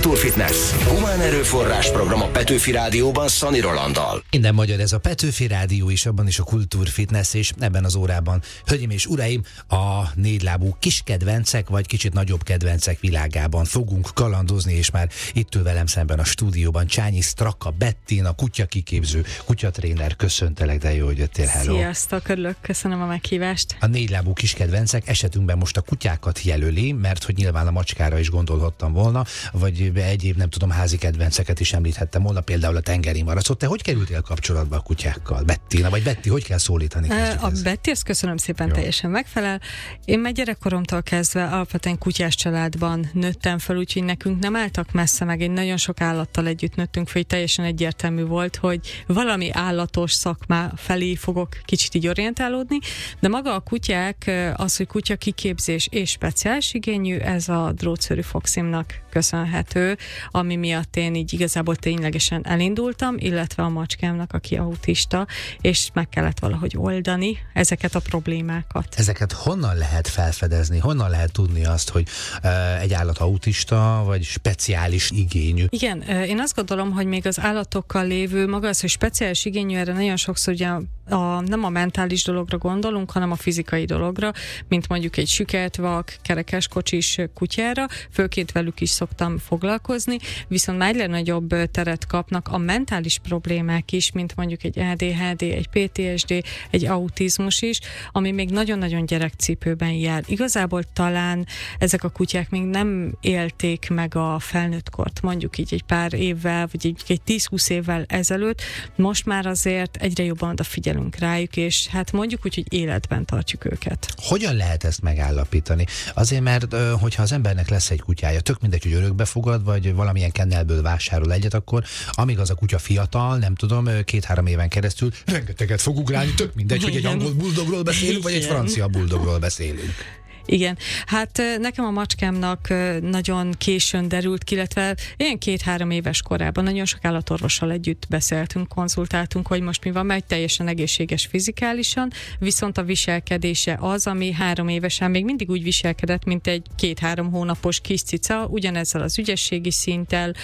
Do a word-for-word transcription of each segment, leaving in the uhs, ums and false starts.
Kultúrfitness. Humán erőforrás program a Petőfi Rádióban Szani Rolanddal. Minden magyar, ez a Petőfi Rádió is, abban is a Kultúrfitness, és ebben az órában, hölgyeim és uraim, a négylábú kis kedvencek, vagy kicsit nagyobb kedvencek világában fogunk kalandozni, és már itt ül velem szemben a stúdióban Csányi Straka Bettin, a kutyakiképző, kutyatréner. Köszöntelek, de jó, hogy jöttél. Hello. Sziasztok, örülök, köszönöm a meghívást. A négylábú kis kedvencek esetünkben most a kutyákat jelöli, mert hogy nyilván a macskára is gondolhattam volna, vagy egyéb, nem tudom, házi kedvenceket is említhettem volna, például a tengeri maracot. Te hogy kerültél kapcsolatba a kutyákkal? Bettina, vagy Betty, hogy kell szólítani? A Betty, ezt köszönöm szépen, jó. Teljesen megfelel. Én már gyerekkoromtól kezdve alapvetően kutyás családban nőttem fel, úgyhogy nekünk nem álltak messze, meg egy nagyon sok állattal együtt nőttünk fel, hogy teljesen egyértelmű volt, hogy valami állatos szakmá felé fogok kicsit így orientálódni, de maga a kutyák, az, hogy kutya kiképzés és speciális igényű, ez a drótszőrű foximnak köszönhető, ami miatt én így igazából ténylegesen elindultam, illetve a macskámnak, aki autista, és meg kellett valahogy oldani ezeket a problémákat. Ezeket honnan lehet felfedezni? Honnan lehet tudni azt, hogy uh, egy állat autista, vagy speciális igényű? Igen, én azt gondolom, hogy még az állatokkal lévő maga az, hogy speciális igényű, erre nagyon sokszor ugye a, nem a mentális dologra gondolunk, hanem a fizikai dologra, mint mondjuk egy süket, vak, kerekeskocsis kutyára, főként velük is szoktam foglalkozni, viszont már egyre nagyobb teret kapnak a mentális problémák is, mint mondjuk egy á dé há dé, egy pé té es dé, egy autizmus is, ami még nagyon-nagyon gyerekcipőben jár. Igazából talán ezek a kutyák még nem élték meg a felnőtt kort, mondjuk így egy pár évvel, vagy egy, egy tíz-húsz évvel ezelőtt, most már azért egyre jobban odafigyelünk rájuk, és hát mondjuk úgy, hogy életben tartjuk őket. Hogyan lehet ezt megállapítani? Azért, mert hogyha az embernek lesz egy kutyája, tök mindegy, hogy örökbe fogad, vagy valamilyen kennelből vásárol egyet, akkor amíg az a kutya fiatal, nem tudom, két-három éven keresztül rengeteget fog ugrálni, tök mindegy, hogy egy angol buldogról beszélünk, vagy egy francia buldogról beszélünk. Igen, hát nekem a macskámnak nagyon későn derült ki, illetve ilyen két-három éves korában nagyon sok állatorvossal együtt beszéltünk, konzultáltunk, hogy most mi van, mert teljesen egészséges fizikálisan, viszont a viselkedése az, ami három évesen még mindig úgy viselkedett, mint egy két-három hónapos kis cica, ugyanezzel az ügyességi szinttel,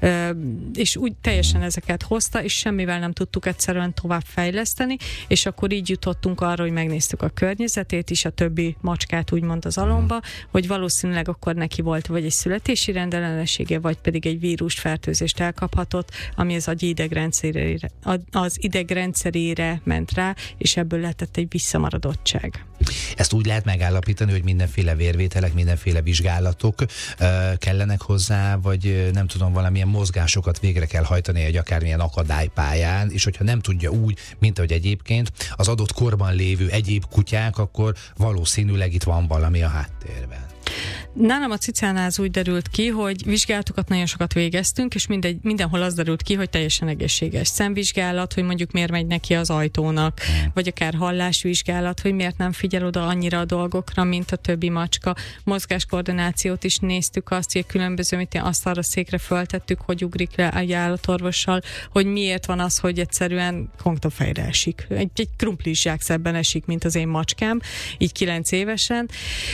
és úgy teljesen ezeket hozta, és semmivel nem tudtuk egyszerűen tovább fejleszteni, és akkor így jutottunk arra, hogy megnéztük a környezetét is, a többi macskát úgymond az alomba, hogy valószínűleg akkor neki volt vagy egy születési rendellenessége, vagy pedig egy vírust, fertőzést elkaphatott, ami az agy idegrendszerére, az idegrendszerére ment rá, és ebből lehetett egy visszamaradottság. Ezt úgy lehet megállapítani, hogy mindenféle vérvételek, mindenféle vizsgálatok uh, kellenek hozzá, vagy nem tudom, valamilyen mozgásokat végre kell hajtani egy akármilyen akadálypályán, és hogyha nem tudja úgy, mint ahogy egyébként az adott korban lévő egyéb kutyák, akkor valószínűleg itt van valami a háttérben. Nálam a cicánál az úgy derült ki, hogy vizsgálatokat nagyon sokat végeztünk, és mindegy, mindenhol az derült ki, hogy teljesen egészséges szemvizsgálat, hogy mondjuk miért megy neki az ajtónak, hmm. vagy akár hallásvizsgálat, hogy miért nem figyel oda annyira a dolgokra, mint a többi macska. Mozgáskoordinációt is néztük, azt, hogy különböző, mint azt arra székre föltettük, hogy ugrik le egy állatorvossal, hogy miért van az, hogy egyszerűen konkrétan esik. Egy, egy krumplis zsákszebben esik, mint az én macskám, így kilenc évesen.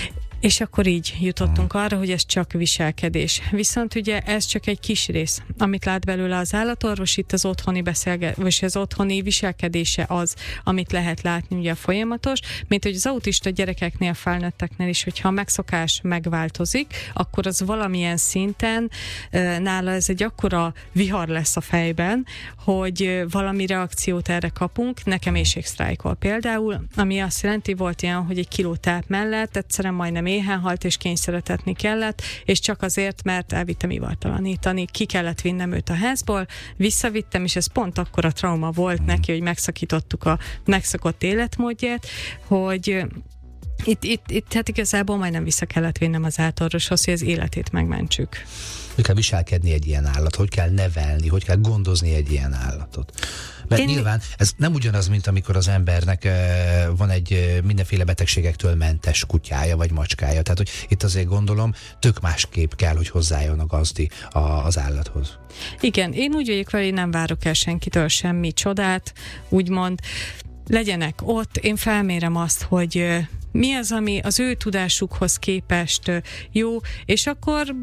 És akkor így jutottunk arra, hogy ez csak viselkedés. Viszont ugye ez csak egy kis rész, amit lát belőle az állatorvos, itt az otthoni beszélge, vagy az otthoni viselkedése az, amit lehet látni ugye a folyamatos, mint hogy az autista gyerekeknél, felnőtteknél is, hogyha a megszokás megváltozik, akkor az valamilyen szinten nála ez egy akkora vihar lesz a fejben, hogy valami reakciót erre kapunk. Nekem éhségsztrájkol például, ami azt jelenti, volt ilyen, hogy egy kiló táp mellett egyszerűen majdnem éhen halt, és kényszeretetni kellett, és csak azért, mert elvittem ivartalanítani, ki kellett vinnem őt a házból, visszavittem, és ez pont akkora trauma volt neki, hogy megszakítottuk a megszokott életmódját, hogy itt, itt, itt hát igazából majdnem vissza kellett vinnem az állatorvoshoz, hogy az életét megmentsük. Hogy kell viselkedni egy ilyen állat, hogy kell nevelni, hogy kell gondozni egy ilyen állatot. Mert Én... nyilván ez nem ugyanaz, mint amikor az embernek e, van egy e, mindenféle betegségektől mentes kutyája vagy macskája. Tehát, hogy itt azért gondolom, tök másképp kell, hogy hozzájön a gazdi a, az állathoz. Igen, én úgy vagyok vele, hogy nem várok el senkitől semmi csodát, úgymond legyenek ott, én felmérem azt, hogy mi az, ami az ő tudásukhoz képest jó, és akkor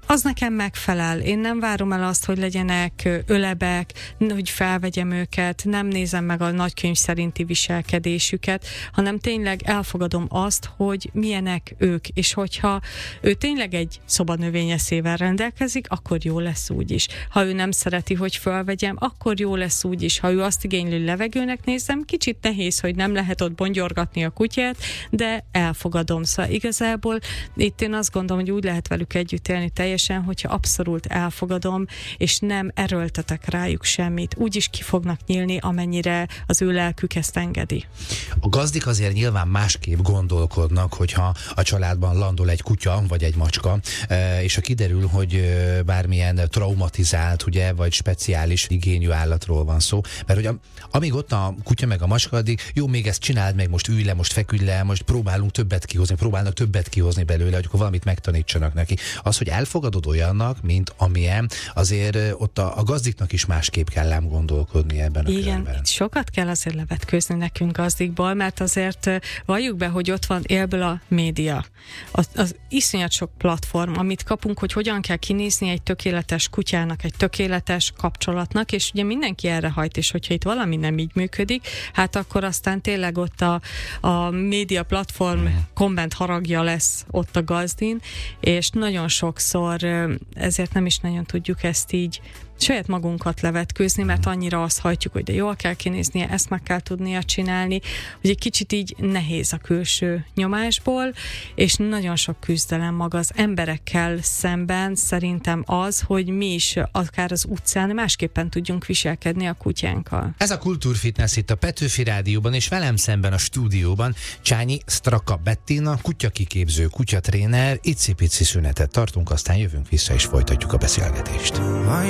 az nekem megfelel. Én nem várom el azt, hogy legyenek ölebek, hogy felvegyem őket, nem nézem meg a nagykönyv szerinti viselkedésüket, hanem tényleg elfogadom azt, hogy milyenek ők, és hogyha ő tényleg egy szobanövényeszével rendelkezik, akkor jó lesz úgy is. Ha ő nem szereti, hogy felvegyem, akkor jó lesz úgy is. Ha ő azt igénylő levegőnek nézem, kicsit nehéz, hogy nem lehet ott bongyorgatni a kutyát, de elfogadom. Szóval igazából itt én azt gondolom, hogy úgy lehet velük együtt élni teljesen, hogyha abszolút elfogadom, és nem erőltetek rájuk semmit. Úgyis ki fognak nyílni, amennyire az ő lelkük ezt engedi. A gazdik azért nyilván másképp gondolkodnak, hogyha a családban landol egy kutya, vagy egy macska, és ha kiderül, hogy bármilyen traumatizált, ugye, vagy speciális igényű állatról van szó, mert hogy amíg ott a kutya meg a macska, addig jó, még ezt csináld meg, most ülj le, most feküdj le, most próbálunk többet kihozni, próbálnak többet kihozni belőle, hogy akkor valamit megtanítsanak neki. Az, hogy elfogadod olyannak, mint amilyen, azért ott a, a gazdiknak is másképp kell ám gondolkodni ebben a Igen, körben. itt sokat kell azért levetkőzni nekünk gazdikból, mert azért valljuk be, hogy ott van élből a média. Az, az iszonyat sok platform, amit kapunk, hogy hogyan kell kinézni egy tökéletes kutyának, egy tökéletes kapcsolatnak, és ugye mindenki erre hajt, és hogyha itt valami nem így működik, hát akkor aztán tényleg ott a, a média platform komment haragja lesz ott a gazdin, és nagyon sokszor ezért nem is nagyon tudjuk ezt így saját magunkat levetkőzni, mert annyira azt hajtjuk, hogy de jól kell kinéznie, ezt meg kell tudnia csinálni, hogy egy kicsit így nehéz a külső nyomásból, és nagyon sok küzdelem maga az emberekkel szemben szerintem az, hogy mi is akár az utcán másképpen tudjunk viselkedni a kutyánkkal. Ez a Kultúrfitness itt a Petőfi Rádióban, és velem szemben a stúdióban Csányi Straka Bettina, kutyakiképző, kutyatréner. Icipici szünetet tartunk, aztán jövünk vissza és folytatjuk a beszélgetést.